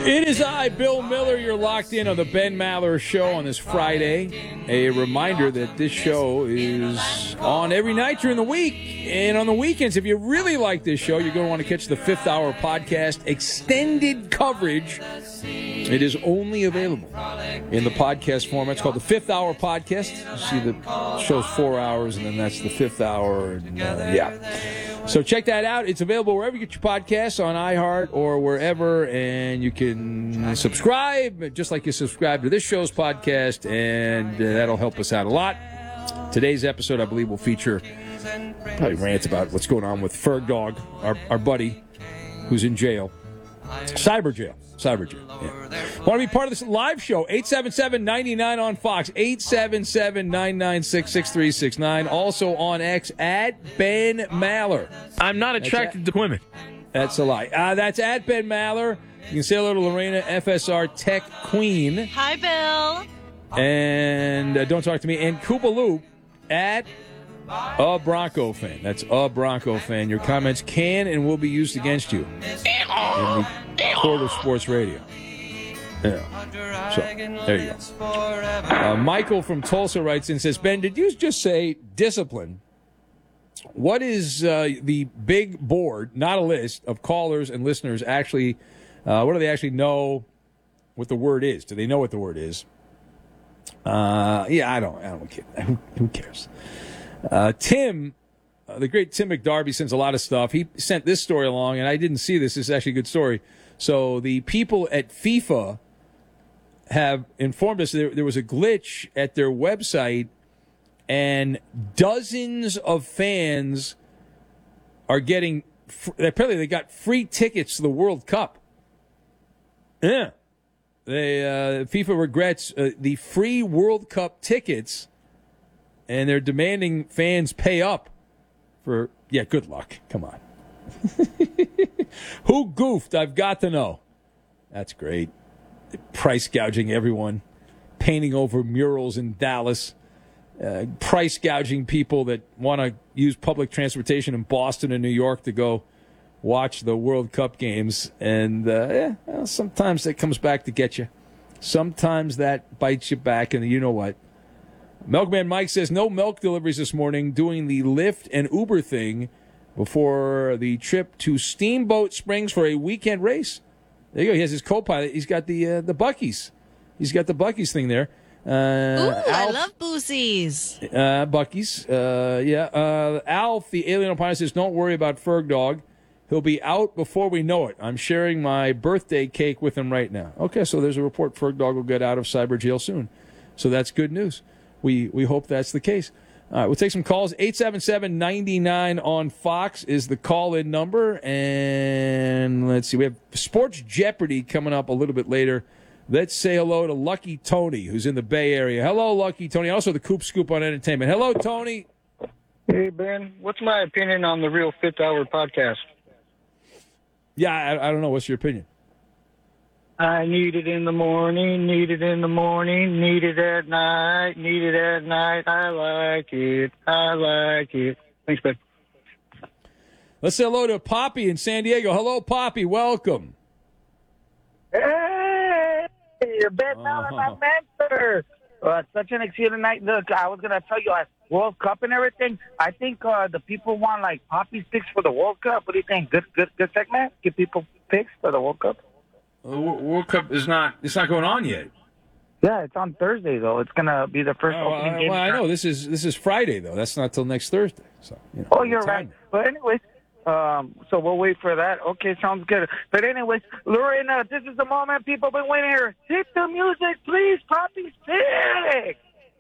It is I, Bill Miller. You're locked in on the Ben Maller Show on this Friday. A reminder that this show is on every night during the week. And on the weekends, if you really like this show, you're going to want to catch the Fifth Hour podcast extended coverage. It is only available in the podcast format. It's called the Fifth Hour Podcast. You see the show's 4 hours, and then that's the Fifth Hour. And, So check that out. It's available wherever you get your podcasts, on iHeart or wherever, and you can subscribe, just like you subscribe to this show's podcast, and that'll help us out a lot. Today's episode, I believe, will feature probably rants about what's going on with Ferg Dog, our buddy, who's in jail. Cyber jail. Yeah. Want to be part of this live show? 877-99 on Fox. 877-996-6369. Also on X at Ben Maller. I'm not attracted to women. That's a lie. That's at Ben Maller. You can say hello to Lorena, FSR Tech Queen. Hi, Bill. And don't talk to me. And Koopa Loop at a Bronco fan. That's a Bronco fan. Your comments can and will be used against you in the court of sports radio. Yeah. So, there you go. Michael from Tulsa writes in, says, Ben, did you just say discipline? What is the big board, not a list, of callers and listeners actually, what do they actually know what the word is? Do they know what the word is? I don't care. Who cares? Tim, the great Tim McDarby, sends a lot of stuff. He sent this story along, and I didn't see this. This is actually a good story. So the people at FIFA have informed us there was a glitch at their website, and dozens of fans are getting apparently they got free tickets to the World Cup. Yeah. FIFA regrets the free World Cup tickets, and they're demanding fans pay up for, good luck. Come on. Who goofed? I've got to know. That's great. Price gouging everyone. Painting over murals in Dallas. Price gouging people that want to use public transportation in Boston and New York to go watch the World Cup games. And sometimes that comes back to get you. Sometimes that bites you back, and you know what? Milkman Mike says no milk deliveries this morning, doing the Lyft and Uber thing before the trip to Steamboat Springs for a weekend race. There you go. He has his co-pilot. He's got the Buc-ee's. He's got the Buc-ee's thing there. I love Boosies. Buc-ee's. Alf, the alien opiner, says, don't worry about Ferg Dog. He'll be out before we know it. I'm sharing my birthday cake with him right now. Okay, so there's a report Ferg Dog will get out of cyber jail soon. So that's good news. We hope that's the case. All right, we'll take some calls. 877-99 on Fox is the call-in number. And let's see, we have Sports Jeopardy coming up a little bit later. Let's say hello to Lucky Tony, who's in the Bay Area. Hello, Lucky Tony. Also the Coop Scoop on Entertainment. Hello, Tony. Hey, Ben. What's my opinion on the Real Fifth Hour podcast? Yeah, I don't know. What's your opinion? I need it in the morning, need it in the morning, need it at night, need it at night. I like it. Thanks, Ben. Let's say hello to Poppy in San Diego. Hello, Poppy. Welcome. Hey, you're Ben Maller, my mentor. Such an exciting night. Look, I was going to tell you, World Cup and everything, I think the people want, Poppy's picks for the World Cup. What do you think? Good segment? Give people picks for the World Cup? World Cup it's not going on yet. Yeah, it's on Thursday though. It's gonna be the first opening game. Well, I know this is Friday though. That's not till next Thursday. So you're right. But anyways, so we'll wait for that. Okay, sounds good. But anyways, Lorena, this is the moment people been waiting here. Hit the music, please. Poppy's pick.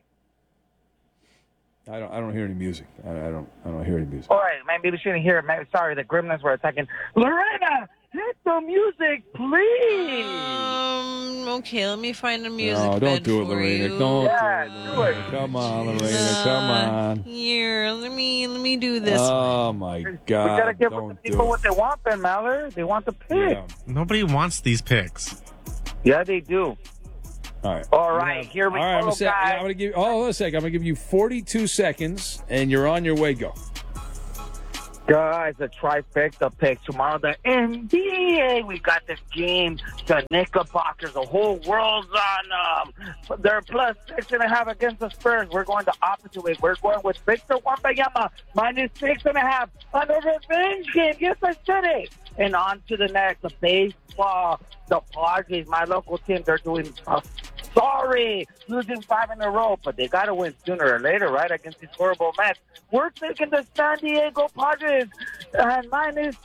I don't hear any music. I don't hear any music. All right, maybe we shouldn't hear it. Sorry, the gremlins were attacking. Lorena, hit the music, please. Okay, let me find the music. No, don't do it, Lorena. You. Don't do it. Come on, Lorena. Come on. Here, let me do this. Oh my God! We gotta give the people what they want, Ben Maller. They want the pick. Yeah. Nobody wants these picks. Yeah, they do. All right. Here we go, I'm guys. going to give. Hold on a second. I'm going to give you 42 seconds, and you're on your way. Go. Guys, a trifecta pick tomorrow. The NBA, we got this game. The Knickerbockers, the whole world's on them. They're plus 6.5 against the Spurs. We're going the opposite way. We're going with Victor Wembanyama minus 6.5 on the revenge game. Yes, I said it. And on to the next, the baseball. The Padres, my local team, they're doing sorry, losing 5 in a row, but they got to win sooner or later, right, against these horrible Mets. We're taking the San Diego Padres minus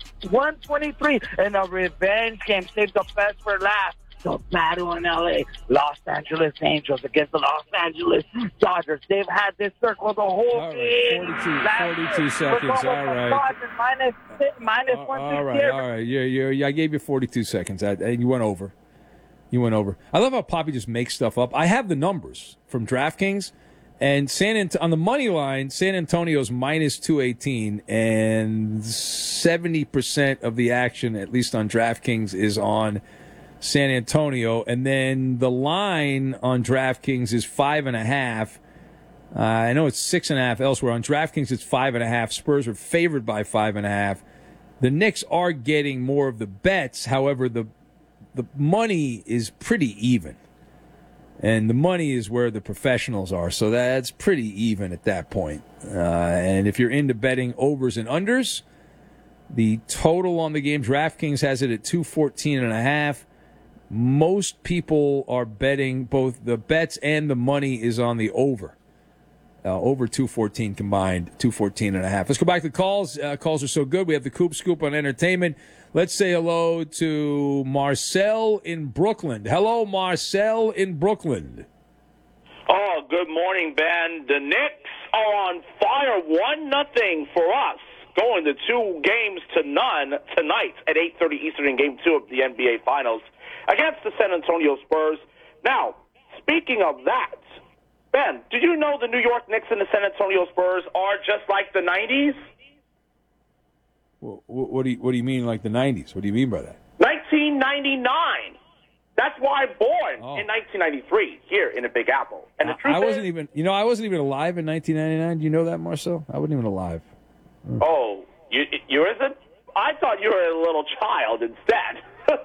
123 in a revenge game. Save the best for last. The battle in L.A. Los Angeles Angels against the Los Angeles Dodgers. They've had this circle the whole game. 42 seconds. All right. Minus 160. All right. Yeah, I gave you 42 seconds, and you went over. I love how Poppy just makes stuff up. I have the numbers from DraftKings, and on the money line, San Antonio's minus 218, and 70% of the action, at least on DraftKings, is on San Antonio, and then the line on DraftKings is 5.5. I know it's 6.5 elsewhere. On DraftKings, it's 5.5. Spurs are favored by 5.5. The Knicks are getting more of the bets. However, the money is pretty even, and the money is where the professionals are. So that's pretty even at that point. And if you're into betting overs and unders, the total on the game, DraftKings has it at 214.5. Most people are betting both the bets and the money is on the over. Over 214 combined, 214.5. Let's go back to calls. Calls are so good. We have the Coop Scoop on entertainment. Let's say hello to Marcel in Brooklyn. Hello, Marcel in Brooklyn. Oh, good morning, Ben. The Knicks are on fire, 1-0 for us. Going to 2 games to none tonight at 8:30 Eastern in Game 2 of the NBA Finals against the San Antonio Spurs. Now, speaking of that, Ben, did you know the New York Knicks and the San Antonio Spurs are just like the 90s? What do you mean like the 90s? What do you mean by that? 1999. That's why I'm born in 1993 here in the Big Apple. And the truth I wasn't even alive in 1999. Do you know that, Marcel? I wasn't even alive. Oh, you isn't? I thought you were a little child instead.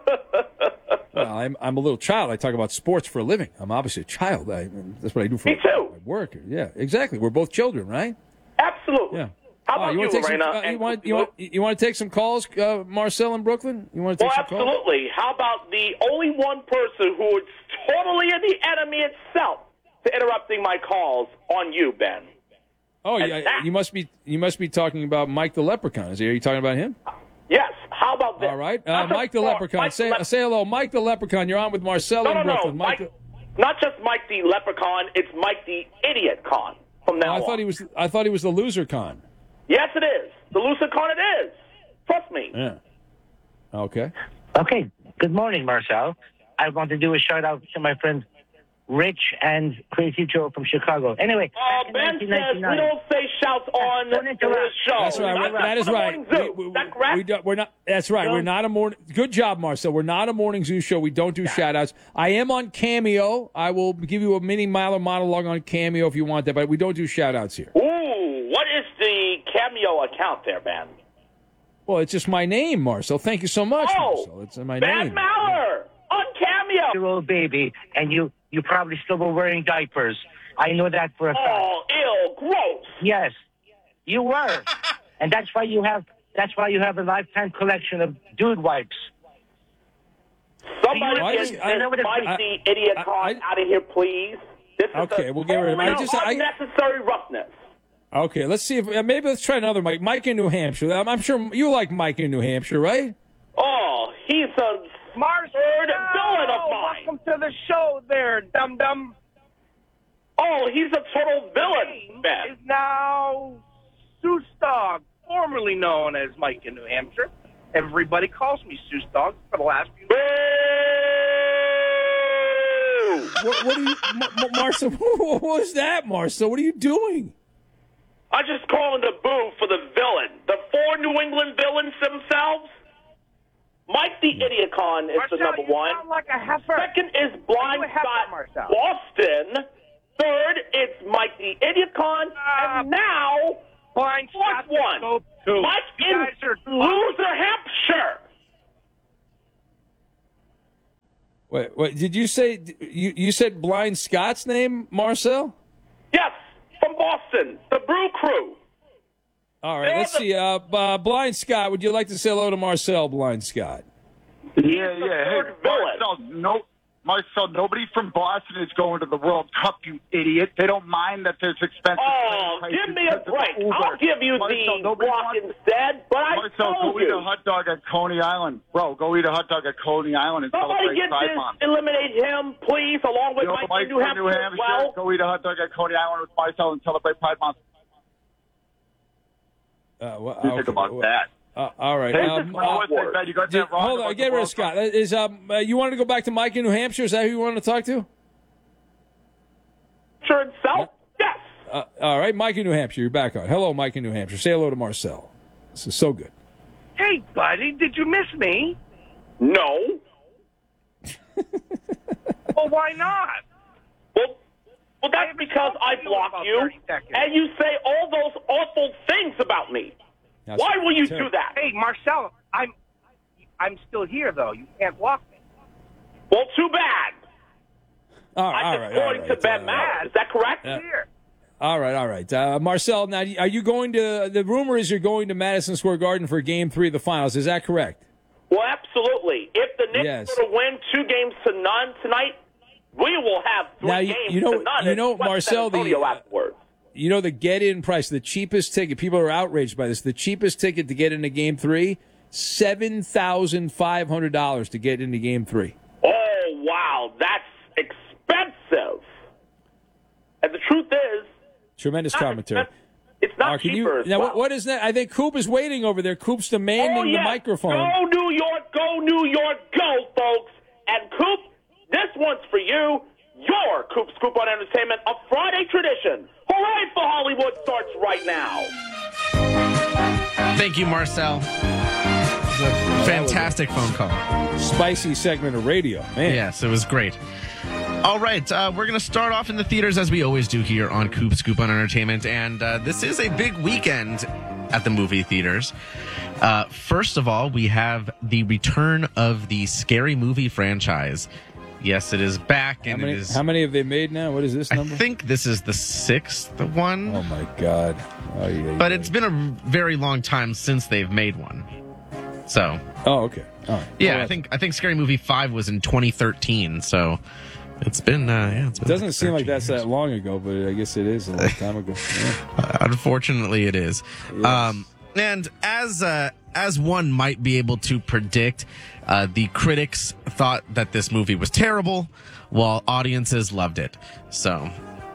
Well, I'm a little child. I talk about sports for a living. I'm obviously a child. That's what I do for Me too. my work. Yeah, exactly. We're both children, right? Absolutely. Yeah. How about you, Raina? You want to take some calls, Marcel in Brooklyn? You want to take some calls? Absolutely. How about the only one person who is totally the enemy itself to interrupting my calls on you, Ben? Oh, yeah. You must be talking about Mike the Leprechaun. Are you talking about him? Yes. How about this? All right. Mike the Leprechaun. Say hello. Mike the Leprechaun. You're on with Marcel in Brooklyn. No. Not just Mike the Leprechaun. It's Mike the Idiot Con from now on. I thought he was the Loser Con. Yes, it is. The Loser Con it is. Trust me. Yeah. Okay. Okay. Good morning, Marcel. I want to do a shout-out to my friends Rich and Crazy Joe from Chicago. Anyway, Ben says we don't say shouts on the show. That's right. That is right. Is that correct? We're not. That's right. We're not a morning. Good job, Marcel. We're not a morning zoo show. We don't do shout-outs. I am on Cameo. I will give you a mini Miler monologue on Cameo if you want that, but we don't do shout-outs here. Ooh, what is the Cameo account there, Ben? Well, it's just my name, Marcel. Thank you so much, Marcel. It's my name. Ben Maller on Cameo. Your old baby, and you probably still were wearing diapers. I know that for a fact. Oh, ew, gross. Yes, you were, and that's why you have a lifetime collection of dude wipes. Somebody get the Idiot Con out of here, please. This is okay, we'll get rid of him. Unnecessary roughness. Okay, let's see if maybe let's try another Mike. Mike in New Hampshire. I'm sure you like Mike in New Hampshire, right? Oh, he's a third villain of mine. Welcome to the show, there, dum dum. Oh, he's a total villain, Ben. Is now Seuss Dog, formerly known as Mike in New Hampshire. Everybody calls me Seuss Dog for the last few months. What are you, Marcel? What was that, Marcel? What are you doing? I just calling the boo for the villain. The 4 New England villains themselves. Mike the Idiot Con is Marcel, the number one. Sound like a heifer. Second is Blind Spot Boston. Third, it's Mike the Idiot Con. And now, Blind Fourth Scots one. Scope 2. Mike You in guys are Loser, Hampshire. Wait, did you say you said Blind Scott's name, Marcel? Yes, from Boston, the Brew Crew. All right, let's see. Blind Scott, would you like to say hello to Marcel, Blind Scott? Yeah. the Hey, third villain. Marcel, nobody from Boston is going to the World Cup, you idiot. They don't mind that there's expensive. Oh, prices give me a because of break. Uber. I'll give you Marcel, the nobody walk wants- instead, but I Marcel, told go eat a you. hot dog at Coney Island. Bro, go eat a hot dog at Coney Island and Somebody celebrate get Pride this, Month. eliminate him, please, along with You know, Mike Mike in New from Hampshire as well. Go eat a hot dog at Coney Island with Marcel and celebrate Pride Month. What You think about that? All right. Hey, you got that wrong Hold about on, get the rid of World Scott. Cup. Is you want to go back to Mike in New Hampshire? Is that who you want to talk to? Sure itself? Yes. All right, Mike in New Hampshire, you're back on. Hello, Mike in New Hampshire. Say hello to Marcel. This is so good. Hey, buddy, did you miss me? No. Well, why not? Well, that's because I block about you, 30 seconds. and you say all those awful things about me. That's Why will you terrible. do that? Hey, Marcel, I'm still here, though. You can't block me. Well, too bad. All I'm right. according to Ben Matt. Is that correct? Here. All right. Marcel, now, are you going to, the rumor is you're going to Madison Square Garden for Game 3 of the finals. Is that correct? Well, absolutely. If the Knicks Yes. were to win 2-0 tonight, we will have 3 Now, games you know- to none. you know, in West Marcel, San Antonio the, afterwards. You know the get-in price, the cheapest ticket, people are outraged by this. The cheapest ticket to get into Game 3, $7,500 to get into Game 3. Oh, wow. That's expensive. And the truth is, Tremendous not commentary. expensive. It's not Can cheaper as now, well. what is that? I think Coop is waiting over there. Coop's demanding Oh, the yes. microphone. Go, New York, go, folks. And Coop, this one's for you. Your Coop Scoop on Entertainment, a Friday tradition. Hooray for Hollywood starts right now. Thank you, Marcel. It was a fantastic phone call. Spicy segment of radio, man. Yes, it was great. All right, we're going to start off in the theaters as we always do here on Coop Scoop on Entertainment, and this is a big weekend at the movie theaters. First of all, we have the return of the Scary Movie franchise. Yes, it is back, and it is. How many have they made now? What is this I number? think this is the 6th one. Oh my God! Oh, yeah, But it's been a very long time since they've made one. So. Oh, okay. All right. Yeah, Well, I think Scary Movie 5 was in 2013. So it's been it's been it doesn't seem like 13 that's years. that long ago, but I guess it is a long time ago. Yeah. Unfortunately, it is. Yes. And as one might be able to predict, the critics thought that this movie was terrible, while audiences loved it. So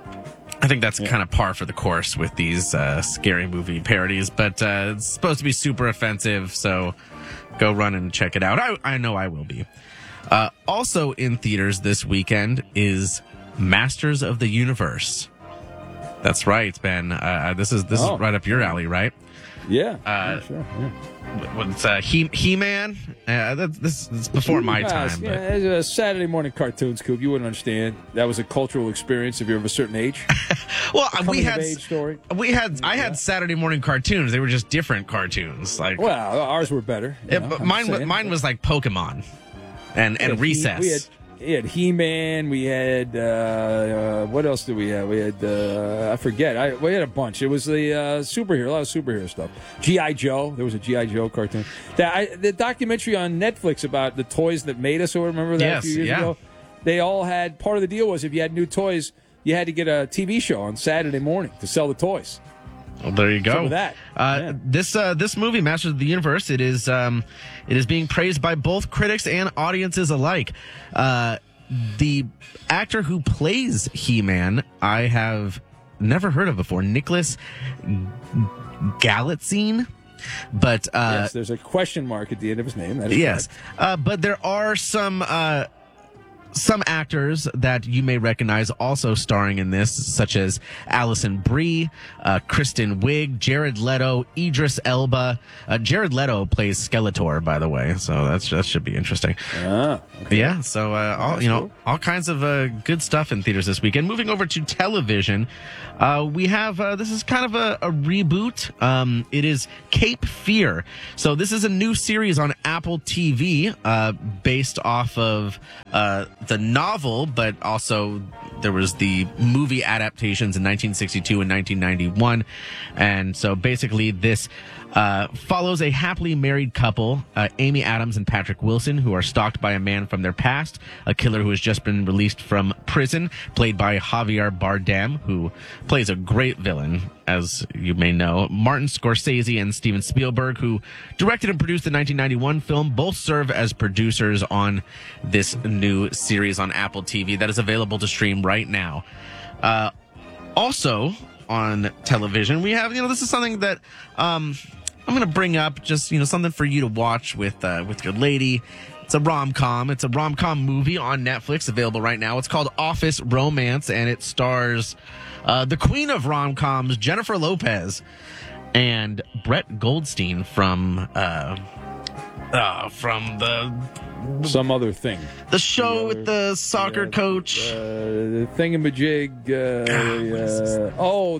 I think that's kind of par for the course with these Scary Movie parodies. But it's supposed to be super offensive, so go run and check it out. I know I will be. Also in theaters this weekend is Masters of the Universe. That's right, Ben. This is right up your alley, right? Yeah. Sure. Yeah. What's He-Man? This is before my time. Yeah, But it's a Saturday morning cartoons, Coop. You wouldn't understand. That was a cultural experience if you're of a certain age. well, Coming of age story. I had Saturday morning cartoons. They were just different cartoons. Like, Well, ours were better. but mine was like Pokemon and Recess. We had He-Man. We had what else did we have? We had I forget. We had a bunch. It was the superhero, a lot of superhero stuff. G.I. Joe. There was a G.I. Joe cartoon. The documentary on Netflix about the toys that made us. Or remember that a few years ago? They all had part of the deal was if you had new toys, you had to get a TV show on Saturday morning to sell the toys. Well, there you go. Some of that. Yeah. This movie, Masters of the Universe, it is being praised by both critics and audiences alike. The actor who plays He-Man, I have never heard of before, Nicholas Galitzine. But yes, there's a question mark at the end of his name. That is yes, but there are some some actors that you may recognize also starring in this, such as Alison Brie, Kristen Wiig, Jared Leto, Idris Elba. Jared Leto plays Skeletor, by the way, so that should be interesting. Okay. Yeah, so all kinds of good stuff in theaters this weekend. Moving over to television, we have this is kind of a reboot. It is Cape Fear. So this is a new series on Apple TV based off of the novel, but also there was the movie adaptations in 1962 and 1991. And so basically this follows a happily married couple, Amy Adams and Patrick Wilson, who are stalked by a man from their past, a killer who has just been released from prison, played by Javier Bardem, who plays a great villain, as you may know. Martin Scorsese and Steven Spielberg, who directed and produced the 1991 film, both serve as producers on this new series on Apple TV that is available to stream right now. Also on television, we have, this is something that I'm going to bring up, just, something for you to watch with your lady. It's a rom-com. It's a rom-com movie on Netflix, available right now. It's called Office Romance, and it stars the queen of rom-coms, Jennifer Lopez, and Brett Goldstein from the some other thing. The show with the soccer coach. The thingamajig. The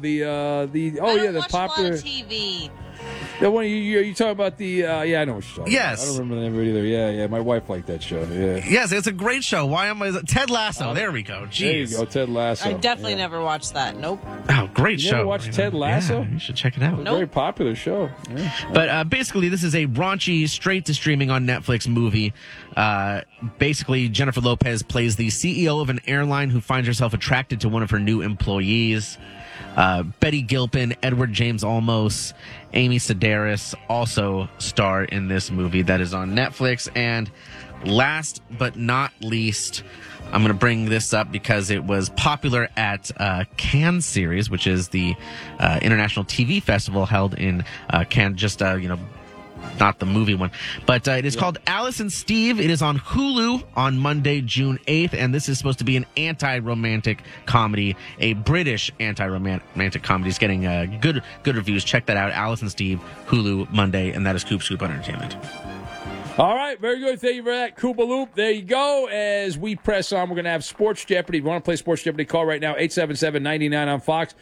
popular TV. The one you talking about the I know what you're talking Yes. about. I don't remember the name of it either. Yeah, my wife liked that show. Yeah. Yes, it's a great show. Why am I Ted Lasso? There we go. Jeez. There you go, Ted Lasso. I definitely never watched that. Nope. Oh, great You show. never watched Ted Lasso? Yeah, you should check it out. Nope. Very popular show. Yeah. But basically, this is a raunchy, straight to streaming on Netflix movie. Basically, Jennifer Lopez plays the CEO of an airline who finds herself attracted to one of her new employees. Betty Gilpin, Edward James Olmos, Amy Sedaris also star in this movie that is on Netflix. And last but not least, I'm going to bring this up because it was popular at Cannes Series, which is the international TV festival held in Cannes, just, not the movie one, but it is called Alice and Steve. It is on Hulu on Monday, June 8th, and this is supposed to be an anti-romantic comedy, a British anti-romantic comedy. It's getting good reviews. Check that out, Alice and Steve, Hulu, Monday, and that is Coop Scoop Entertainment. All right, very good. Thank you for that, Koopa Loop. There you go. As we press on, we're going to have Sports Jeopardy. If you want to play Sports Jeopardy, call right now, 877-99 on Fox,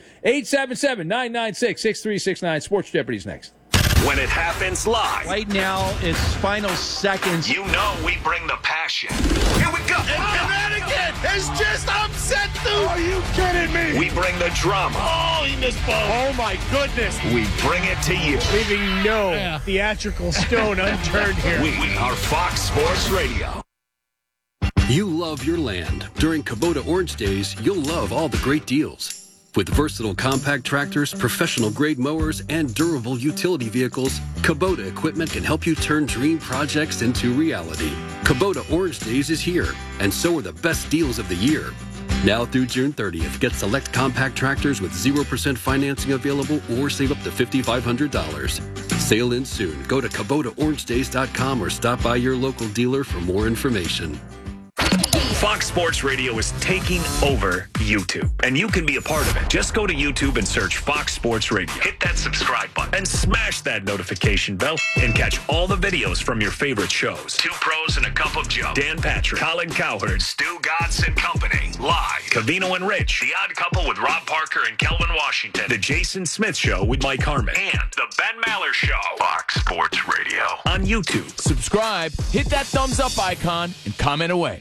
877-996-6369. Sports Jeopardy's next. When it happens live. Right now, it's final seconds. You know we bring the passion. Here we go. Again. It's just upset, dude. Are you kidding me? We bring the drama. Oh, he missed both. Oh, my goodness. We bring it to you. Leaving no theatrical stone unturned here. We are Fox Sports Radio. You love your land. During Kubota Orange Days, you'll love all the great deals. With versatile compact tractors, professional-grade mowers, and durable utility vehicles, Kubota equipment can help you turn dream projects into reality. Kubota Orange Days is here, and so are the best deals of the year. Now through June 30th, get select compact tractors with 0% financing available or save up to $5,500. Sale ends soon. Go to KubotaOrangeDays.com or stop by your local dealer for more information. Fox Sports Radio is taking over YouTube, and you can be a part of it. Just go to YouTube and search Fox Sports Radio. Hit that subscribe button and smash that notification bell and catch all the videos from your favorite shows. Two Pros and a Cup of Joe, Dan Patrick, Colin Cowherd, Stu Godson and Company, live. Covino and Rich, The Odd Couple with Rob Parker and Kelvin Washington, The Jason Smith Show with Mike Harmon, and The Ben Maller Show. Fox Sports Radio on YouTube. Subscribe, hit that thumbs up icon, and comment away.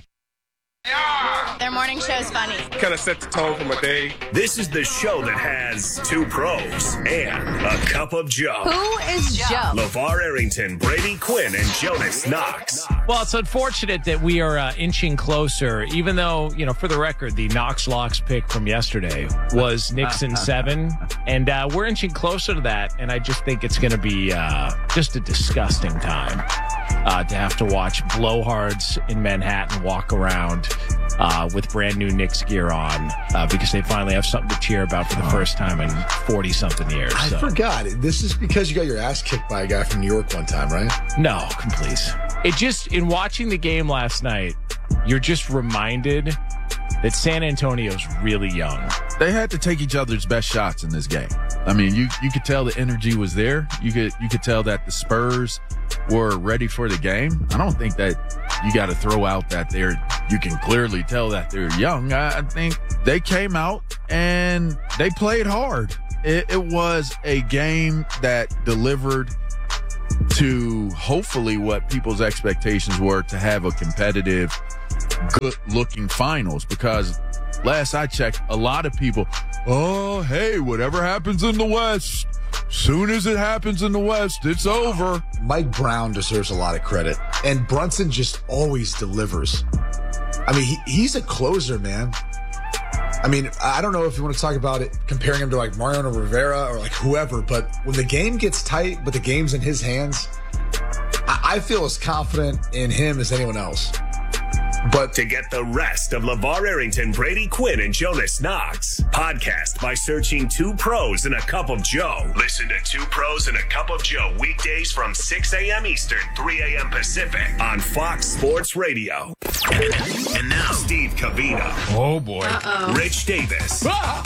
Their morning show's funny. Kind of set the tone for my day. This is the show that has two pros and a cup of Joe. Who is Joe? LeVar Arrington, Brady Quinn, and Jonas Knox. Well, it's unfortunate that we are inching closer, even though, for the record, the Knox Locks pick from yesterday was Nixon 7, and we're inching closer to that, and I just think it's going to be just a disgusting time to have to watch blowhards in Manhattan walk around with brand new Knicks gear on because they finally have something to cheer about for the first time in 40-something years. I forgot. This is because you got your ass kicked by a guy from New York one time, right? No, please. It just, in watching the game last night, you're just reminded that San Antonio's really young. They had to take each other's best shots in this game. I mean, you could tell the energy was there. You could tell that the Spurs were ready for the game. I don't think that you got to throw out that you can clearly tell that they're young. I think they came out and they played hard. It was a game that delivered to hopefully what people's expectations were, to have a competitive, good-looking finals, because last I checked, a lot of people, oh, hey, whatever happens in the West, soon as it happens in the West, it's over. Mike Brown deserves a lot of credit, and Brunson just always delivers. I mean, he's a closer, man. I mean, I don't know if you want to talk about it, comparing him to like Mariano Rivera or like whoever, but when the game gets tight, but the game's in his hands, I feel as confident in him as anyone else. But to get the rest of LeVar Arrington, Brady Quinn, and Jonas Knox, podcast by searching 2 Pros and a Cup of Joe. Listen to 2 Pros and a Cup of Joe weekdays from 6 a.m. Eastern, 3 a.m. Pacific on Fox Sports Radio. And now, Steve Covino. Oh, boy. Rich Davis.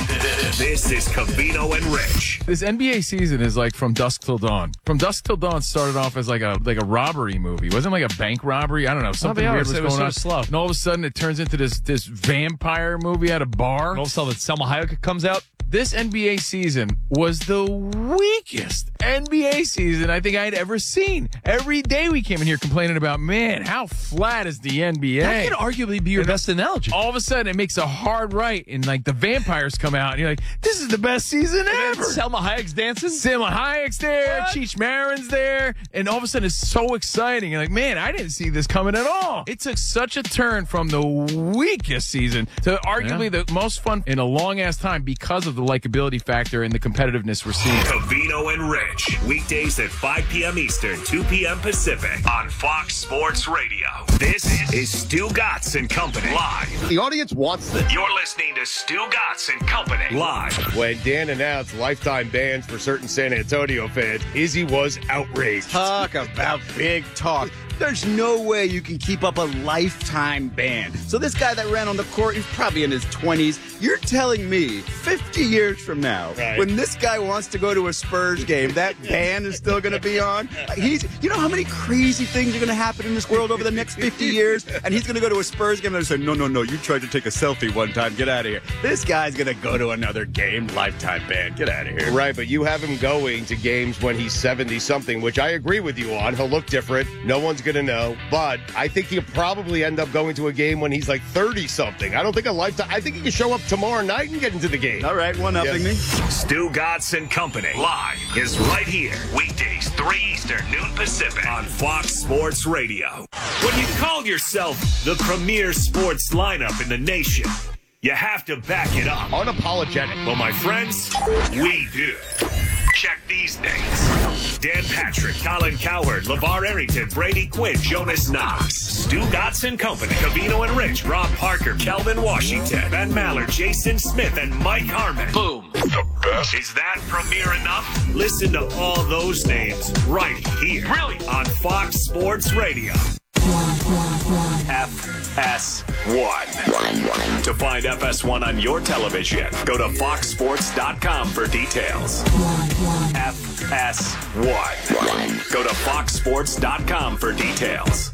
This is Covino and Rich. This NBA season is like From Dusk Till Dawn. From Dusk Till Dawn started off as like a robbery movie. Wasn't it like a bank robbery? I don't know. Something weird was going on. Slow. And all of a sudden it turns into this vampire movie at a bar. And all of a sudden Selma Hayek comes out. This NBA season was the weakest NBA season I think I'd ever seen. Every day we came in here complaining about, man, how flat is the NBA? That could arguably be your best analogy. All of a sudden it makes a hard right, and like the vampires come out, and you're like, this is the best season ever. Selma Hayek's dancing. Selma Hayek's there. Cheech Marin's there. And all of a sudden it's so exciting. You're like, man, I didn't see this coming at all. It took such a turn from the weakest season to arguably the most fun in a long-ass time because of the likability factor and the competitiveness we're seeing. Covino and Rich, weekdays at 5 p.m. Eastern, 2 p.m. Pacific on Fox Sports Radio. This is Stu Gatz and Company live. The audience wants this. You're listening to Stu Gatz and Company live. When Dan announced lifetime bans for certain San Antonio fans, Izzy was outraged. Talk about big talk. There's no way you can keep up a lifetime ban. So this guy that ran on the court, he's probably in his 20s. You're telling me 50 years from now, when this guy wants to go to a Spurs game, that ban is still going to be on? You know how many crazy things are going to happen in this world over the next 50 years? And he's going to go to a Spurs game and say, no, you tried to take a selfie one time. Get out of here. This guy's going to go to another game, lifetime ban. Get out of here. Right, but you have him going to games when he's 70-something, which I agree with you on. He'll look different. No one's going to know. But I think he'll probably end up going to a game when he's like 30-something. I don't think a lifetime. I think he can show up tomorrow night and get into the game. All right, 1-0 me. Stu Gatz and Company live is right here. Weekdays, 3 Eastern, noon Pacific on Fox Sports Radio. When you call yourself the premier sports lineup in the nation, you have to back it up. Unapologetic. Well, my friends, we do. Check these names: Dan Patrick, Colin Cowherd, LeVar Arrington, Brady Quinn, Jonas Knox, Stu Gatz and Company, Covino and Rich, Rob Parker, Kelvin Washington, Ben Maller, Jason Smith, and Mike Harmon. Boom. The best. Is that premier enough? Listen to all those names right here. Really? On Fox Sports Radio. FS1. To find FS1 on your television, go to foxsports.com for details. FS1. Go to foxsports.com for details.